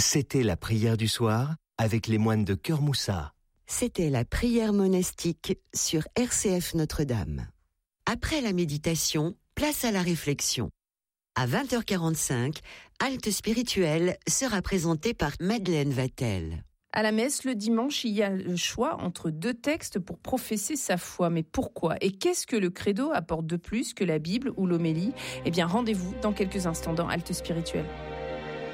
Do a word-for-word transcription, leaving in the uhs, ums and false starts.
C'était la prière du soir avec les moines de Cœur Moussa. C'était la prière monastique sur R C F Notre-Dame. Après la méditation, place à la réflexion. À vingt heures quarante-cinq, Halte spirituelle sera présentée par Madeleine Vatel. À la messe, le dimanche, il y a le choix entre deux textes pour professer sa foi. Mais pourquoi ? Et qu'est-ce que le credo apporte de plus que la Bible ou l'homélie ? Eh bien, rendez-vous dans quelques instants dans Halte spirituelle.